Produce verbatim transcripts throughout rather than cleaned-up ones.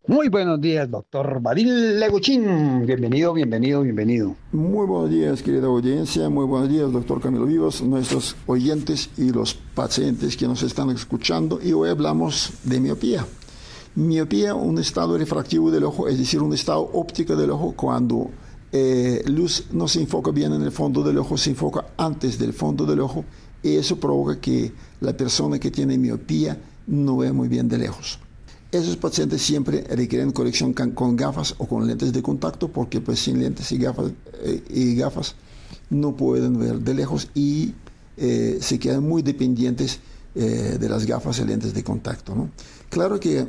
Muy buenos días, doctor Badil Leguchín. Bienvenido, bienvenido, bienvenido. Muy buenos días, querida audiencia. Muy buenos días, doctor Camilo Vivas, nuestros oyentes y los pacientes que nos están escuchando. Y hoy hablamos de miopía. Miopía, un estado refractivo del ojo, es decir, un estado óptico del ojo cuando eh, luz no se enfoca bien en el fondo del ojo, se enfoca antes del fondo del ojo, y eso provoca que la persona que tiene miopía no ve muy bien de lejos. Esos pacientes siempre requieren corrección con gafas o con lentes de contacto porque pues sin lentes y gafas, eh, y gafas no pueden ver de lejos y eh, se quedan muy dependientes eh, de las gafas y lentes de contacto, ¿no? Claro que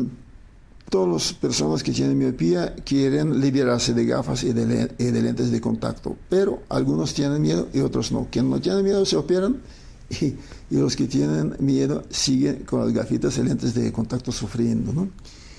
todas las personas que tienen miopía quieren liberarse de gafas y de, y de lentes de contacto, pero algunos tienen miedo y otros no. Quienes no tienen miedo se operan y, y los que tienen miedo siguen con las gafitas y lentes de contacto sufriendo, ¿no?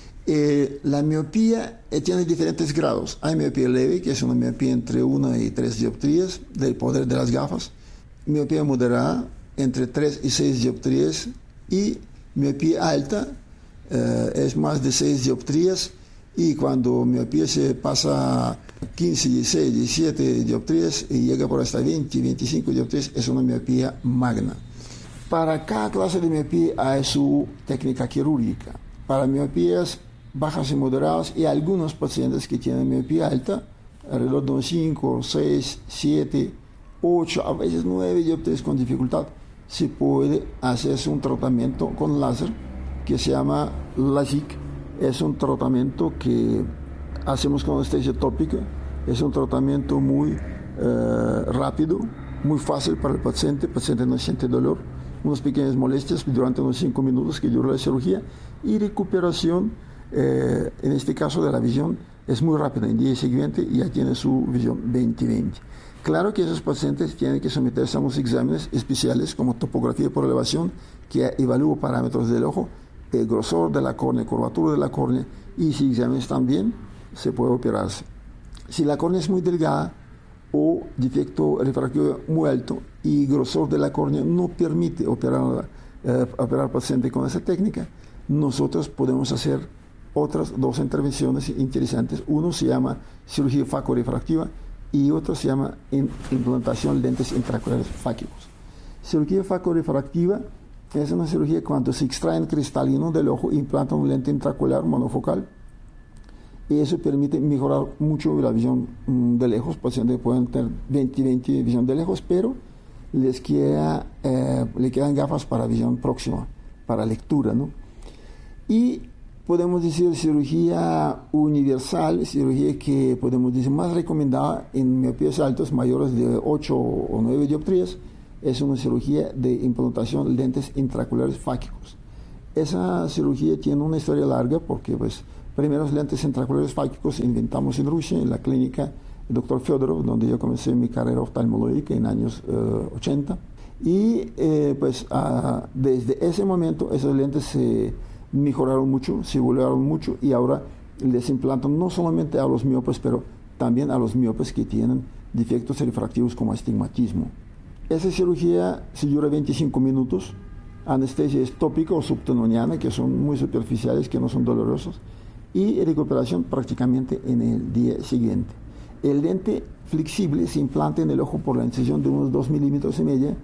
Eh, la miopía eh, tiene diferentes grados. Hay miopía leve, que es una miopía entre una y tres dioptrías del poder de las gafas. Miopía moderada, entre tres y seis dioptrías. Y miopía alta, eh, es más de seis dioptrías. Y cuando miopía se pasa quince, dieciséis, diecisiete dioptrías y llega por hasta veinte, veinticinco dioptrías, es una miopía magna. Para cada clase de miopía hay su técnica quirúrgica. Para miopías bajas y moderadas y algunos pacientes que tienen miopía alta, alrededor de unos cinco, seis, siete, ocho, a veces nueve dioptrías con dificultad, se puede hacerse un tratamiento con láser que se llama LASIK. Es un tratamiento que hacemos con anestesia tópica, es un tratamiento muy eh, rápido, muy fácil para el paciente, el paciente no siente dolor, unas pequeñas molestias durante unos cinco minutos que dura la cirugía y recuperación, eh, en este caso de la visión, es muy rápida, en el día siguiente ya tiene su visión veinte veinte. Claro que esos pacientes tienen que someterse a unos exámenes especiales como topografía por elevación, que evalúa parámetros del ojo, el grosor de la córnea, curvatura de la córnea, y si exámenes están bien, se puede operarse. Si la córnea es muy delgada o defecto refractivo muy alto y grosor de la córnea no permite operar, eh, operar al paciente con esa técnica, nosotros podemos hacer otras dos intervenciones interesantes. Uno se llama cirugía facorefractiva y otro se llama implantación de lentes intraoculares fáquicos. Cirugía facorefractiva es una cirugía cuando se extraen cristalino del ojo e implantan un lente intraocular monofocal. Y eso permite mejorar mucho la visión mmm, de lejos. Pacientes pueden tener veinte veinte visión de lejos, pero les queda, eh, le quedan gafas para visión próxima, para lectura, ¿no? Y podemos decir cirugía universal, cirugía que podemos decir más recomendada en miopías altas mayores de ocho o nueve dioptrías, es una cirugía de implantación de lentes intraoculares fáquicos. Esa cirugía tiene una historia larga porque, pues, primeros lentes intraoculares fáquicos inventamos en Rusia, en la clínica del doctor Fyodorov, donde yo comencé mi carrera oftalmológica en años eh, ochenta. Y, eh, pues, ah, desde ese momento esos lentes se mejoraron mucho, se evolucionaron mucho y ahora les implantan no solamente a los miopes, pero también a los miopes que tienen defectos refractivos como astigmatismo. Esa cirugía se dura veinticinco minutos, anestesia es tópica o subtenoniana, que son muy superficiales, que no son dolorosos, y recuperación prácticamente en el día siguiente. El lente flexible se implanta en el ojo por la incisión de unos dos milímetros y media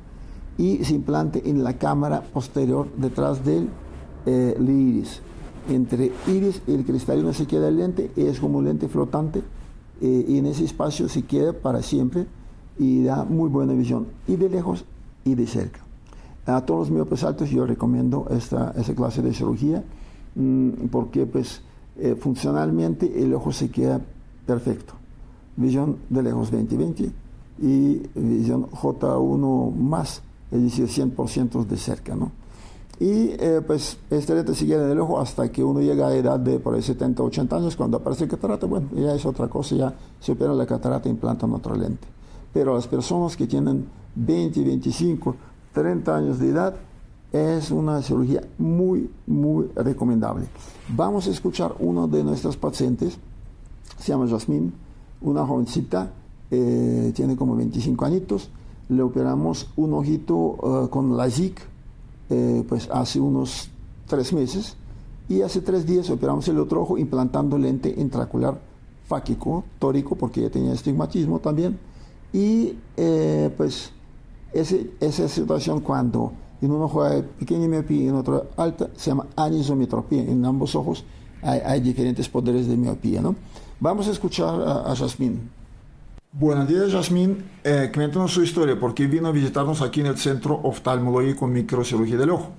y se implanta en la cámara posterior detrás del eh, iris. Entre iris y el cristalino se queda el lente, es como un lente flotante eh, y en ese espacio se queda para siempre y da muy buena visión, y de lejos y de cerca. A todos los miopes altos yo recomiendo esta, esta clase de cirugía mmm, porque pues, eh, funcionalmente el ojo se queda perfecto. Visión de lejos veinte veinte y visión J uno más, es decir, cien por ciento de cerca, ¿no? Y eh, pues este lente se queda en el ojo hasta que uno llega a edad de por ahí setenta, ochenta años, cuando aparece catarata, bueno, ya es otra cosa, ya se opera la catarata e implantan otro lente. Pero las personas que tienen veinte, veinticinco, treinta años de edad, es una cirugía muy, muy recomendable. Vamos a escuchar uno de nuestros pacientes, se llama Jasmine, una jovencita, eh, tiene como veinticinco añitos, le operamos un ojito uh, con LASIK, eh, pues hace unos tres meses, Y hace tres días operamos el otro ojo implantando lente intraocular fáquico, tórico, porque ya tenía astigmatismo también. Y eh, pues ese, esa situación cuando en un ojo hay pequeña miopía y en otro alta, se llama anisometropía. En ambos ojos hay, hay diferentes poderes de miopía, ¿no? Vamos a escuchar a, a Yasmín. Buenos días, Yasmín. Eh, cuéntanos su historia. ¿Por qué vino a visitarnos aquí en el Centro Oftalmológico Microcirugía del Ojo?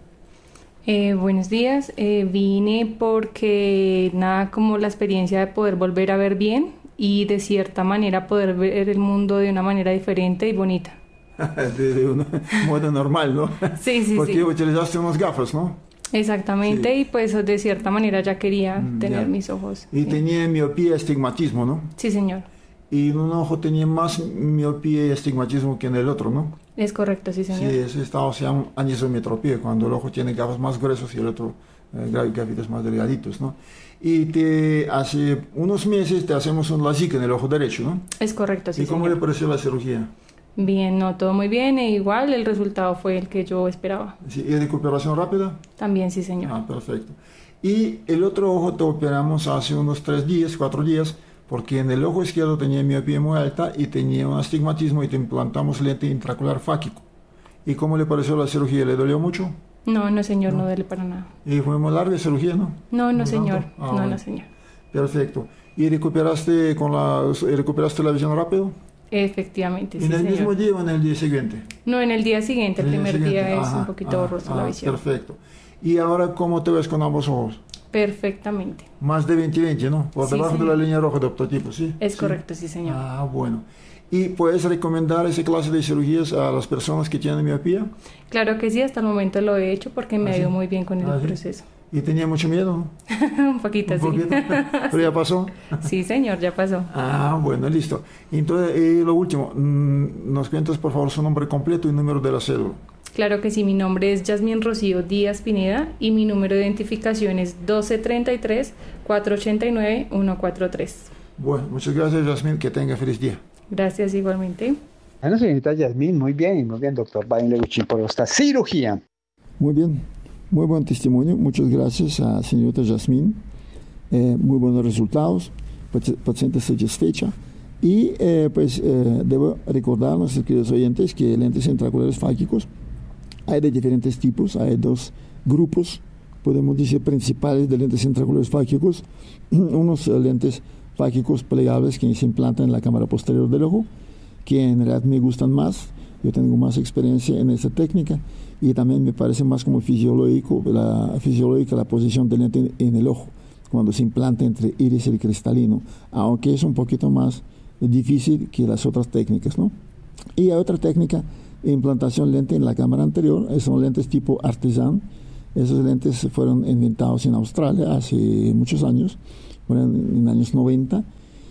Eh, buenos días, eh, vine porque nada como la experiencia de poder volver a ver bien y de cierta manera poder ver el mundo de una manera diferente y bonita. de, de un modo normal, ¿no? Sí, sí, porque sí. utilizaste unos gafas, ¿no? Exactamente, Sí. Y pues de cierta manera ya quería Mm, tener ya. mis ojos. Y Sí. tenía miopía y astigmatismo, ¿no? Sí, señor, Y en un ojo tenía más miopía y astigmatismo que en el otro, ¿no? es correcto, sí, Sí, señor. ese estado se llama anisometropía, cuando el ojo tiene gafas más gruesos y el otro eh, gafitas más delgaditos, ¿no? Y te, hace unos meses te hacemos un LASIK en el ojo derecho, ¿no? Es correcto, sí, ¿Y cómo señor. le pareció la cirugía? Bien, no, todo muy bien e igual el resultado fue el que yo esperaba. Sí, ¿y recuperación rápida? También, sí, señor. Ah, perfecto. Y el otro ojo te operamos hace unos tres días, cuatro días, porque en el ojo izquierdo tenía miopía muy alta y tenía un astigmatismo y te implantamos lente intraocular fáquico. ¿Y cómo le pareció la cirugía? ¿Le dolió mucho? No, no, señor, no, No. duele para nada. Y fue muy larga la cirugía, ¿no? No, no, ¿No señor, tanto? Ah, no, bueno. no, señor. Perfecto. ¿Y recuperaste, con la, recuperaste la visión rápido? Efectivamente, sí, ¿En el señor. mismo día o en el día siguiente? No, en el día siguiente, el En el primer siguiente. día es Ajá, un poquito ah, borrosa la ah, visión. Perfecto. ¿Y ahora cómo te ves con ambos ojos? Perfectamente. Más de veinte veinte, ¿no? Por Sí, debajo sí. de la línea roja de optotipo, ¿sí? Es ¿Sí? correcto, sí, señor. Ah, bueno. ¿Y puedes recomendar esa clase de cirugías a las personas que tienen miopía? Claro que sí, hasta el momento lo he hecho porque me ¿Ah, ha ido sí? muy bien con el Ah, ¿sí? proceso. ¿Y tenía mucho miedo? Un poquito, Un sí. poquito. ¿Pero ya pasó? Sí, señor, ya pasó. Ah, bueno, listo. Entonces, eh, lo último, mm, nos cuentas por favor su nombre completo y número de la cédula. Claro que sí, mi nombre es Yasmín Rocío Díaz Pineda y mi número de identificación es doce treinta y tres, cuatrocientos ochenta y nueve, ciento cuarenta y tres. Bueno, muchas gracias, Yasmín. Que tenga feliz día. Gracias igualmente. Bueno, señorita Yasmín, muy bien, muy bien, doctor Vadim Leguchín, por esta cirugía. Muy bien, muy buen testimonio. Muchas gracias a señorita Yasmín. Eh, muy buenos resultados, paci- paciente satisfecha. Y eh, pues eh, debo recordar a nuestros queridos oyentes que lentes intraoculares fáquicos hay de diferentes tipos. Hay dos grupos, podemos decir, principales de lentes intraoculares fáquicos. Unos eh, lentes fáquicos plegables que se implantan en la cámara posterior del ojo, que en realidad me gustan más. Yo tengo más experiencia en esta técnica y también me parece más como fisiológico la, fisiológica la posición del lente en, en el ojo cuando se implanta entre iris y el cristalino, aunque es un poquito más difícil que las otras técnicas, ¿no? Y hay otra técnica, implantación lente en la cámara anterior, son lentes tipo artesán. Esos lentes fueron inventados en Australia hace muchos años, fueron en los años noventa,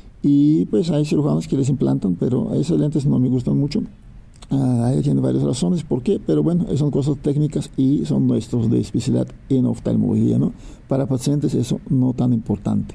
y pues hay cirujanos que les implantan, pero esos lentes no me gustan mucho. Uh, ahí tiene varias razones por qué, pero bueno, son cosas técnicas y son nuestros de especialidad en oftalmología, ¿no? Para pacientes eso no tan importante.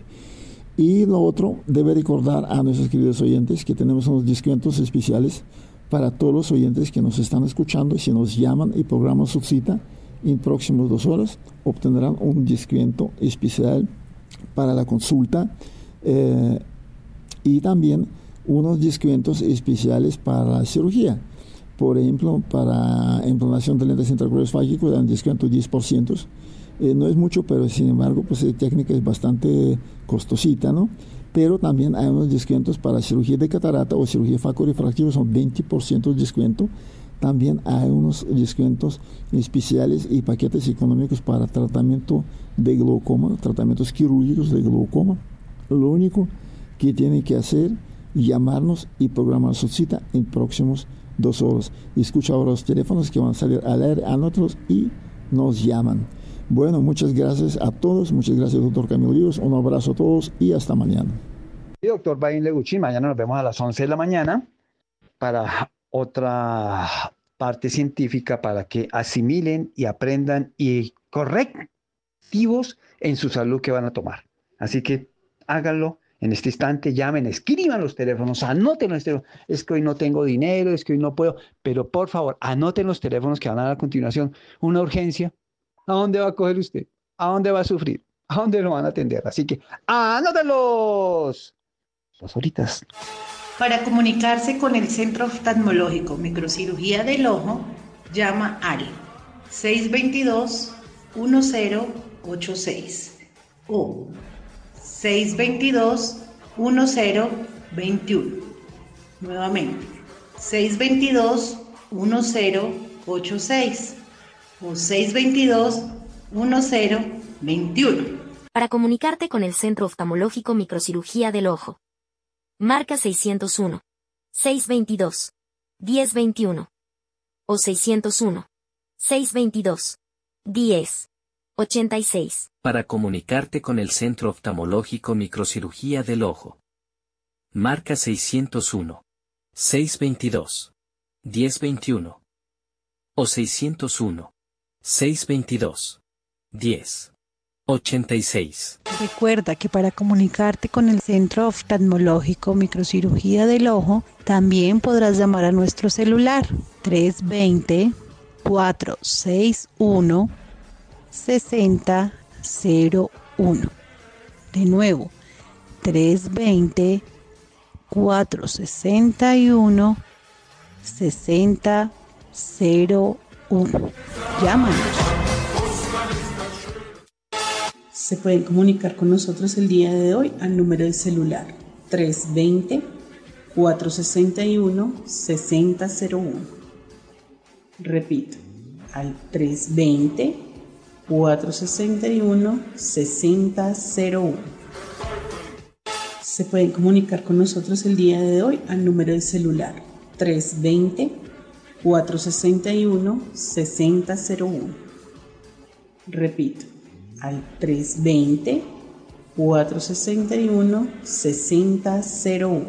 Y lo otro, debe recordar a nuestros queridos oyentes que tenemos unos descuentos especiales para todos los oyentes que nos están escuchando. Si nos llaman y programan su cita en próximas dos horas, obtendrán un descuento especial para la consulta eh, y también unos descuentos especiales para la cirugía. Por ejemplo, para implantación de lentes intraoculares fágicos dan descuento diez por ciento. Eh, no es mucho, pero sin embargo, pues la técnica es bastante costosita, ¿no? Pero también hay unos descuentos para cirugía de catarata o cirugía facorefractiva, son veinte por ciento de descuento. También hay unos descuentos especiales y paquetes económicos para tratamiento de glaucoma, tratamientos quirúrgicos de glaucoma. Lo único que tienen que hacer es llamarnos y programar su cita en próximos dos horas. Escucha ahora los teléfonos que van a salir al aire a nosotros y nos llaman. Bueno, muchas gracias a todos, muchas gracias, doctor Camilo Vivos, un abrazo a todos y hasta mañana. Y doctor Vadim Leguchín, mañana nos vemos a las once de la mañana para otra parte científica para que asimilen y aprendan y correctivos en su salud que van a tomar. Así que háganlo en este instante, llamen, escriban los teléfonos, anoten los teléfonos. Es que hoy no tengo dinero, es que hoy no puedo, pero por favor, anoten los teléfonos que van a dar a continuación. Una urgencia. ¿A dónde va a coger usted? ¿A dónde va a sufrir? a dónde lo van a atender. Así que anótenlos. Dos horitas. Para comunicarse con el Centro Oftalmológico Microcirugía del Ojo, llama al seis dos dos, uno cero ocho seis o seis dos dos, uno cero dos uno. Nuevamente, seis dos dos, uno cero ocho seis o seis dos dos, uno cero dos uno. Para comunicarte con el Centro Oftalmológico Microcirugía del Ojo, marca seiscientos uno, seiscientos veintidós, diez veintiuno o seiscientos uno, seiscientos veintidós, diez ochenta y seis. Para comunicarte con el Centro Oftalmológico Microcirugía del Ojo, marca seiscientos uno, seiscientos veintidós, diez veintiuno o seiscientos uno, seiscientos veintidós, diez ochenta y seis. Recuerda que para comunicarte con el Centro Oftalmológico Microcirugía del Ojo, también podrás llamar a nuestro celular tres dos cero, cuatro seis uno, seis cero cero uno. De nuevo, tres dos cero, cuatro seis uno, seis cero cero uno. Llámanos. Se pueden comunicar con nosotros el día de hoy al número de celular tres dos cero, cuatro seis uno, seis cero cero uno. Repito, al tres dos cero, cuatro seis uno, seis cero cero uno. Se pueden comunicar con nosotros el día de hoy al número de celular tres dos cero, cuatro seis uno, seis cero cero uno. Repito, al tres dos cero, cuatro seis uno, seis cero cero uno.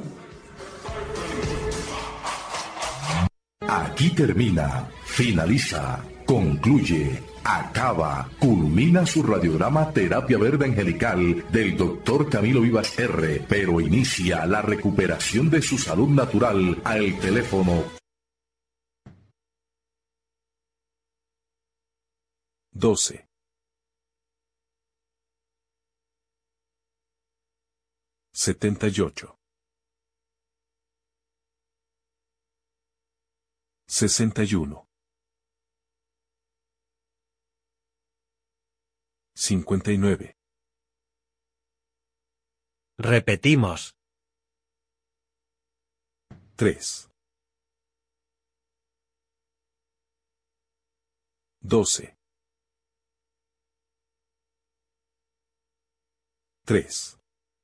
Aquí termina, finaliza, concluye, acaba, culmina su radiodrama Terapia Verde Angelical del doctor Camilo Vivas R, pero inicia la recuperación de su salud natural al teléfono doce. setenta y ocho. sesenta y uno. cincuenta y nueve. Repetimos. tres. doce. tres.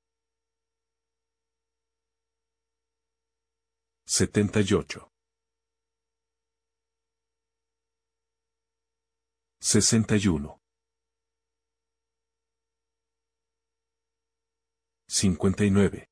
setenta y ocho. sesenta y uno. cincuenta y nueve.